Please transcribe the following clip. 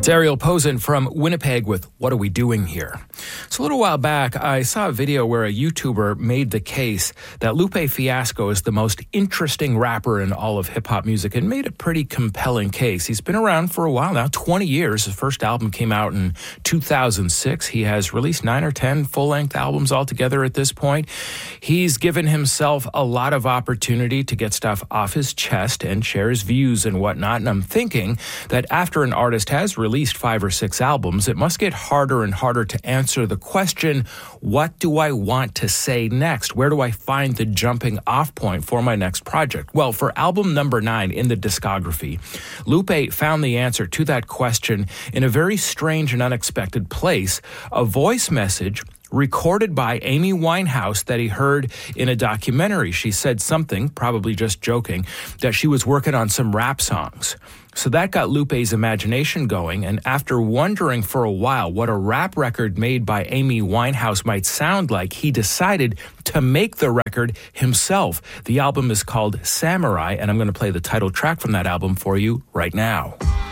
That's Ariel Posen from Winnipeg with What Are We Doing Here? So a little while back, I saw a video where a YouTuber made the case that Lupe Fiasco is the most interesting rapper in all of hip-hop music and made a pretty compelling case. He's been around for a while now, 20 years. His first album came out in 2006. He has released 9 or 10 full-length albums altogether at this point. He's given himself a lot of opportunity to get stuff off his chest and share his views and whatnot. And I'm thinking that after an artist has released 5 or 6 albums, it must get harder and harder to answer the question, what do I want to say next? Where do I find the jumping off point for my next project? Well, for album number 9 in the discography, Lupe found the answer to that question in a very strange and unexpected place, a voice message recorded by Amy Winehouse that he heard in a documentary. She said something, probably just joking, that she was working on some rap songs. So that got Lupe's imagination going, and after wondering for a while what a rap record made by Amy Winehouse might sound like, he decided to make the record himself. The album is called Samurai, and I'm going to play the title track from that album for you right now.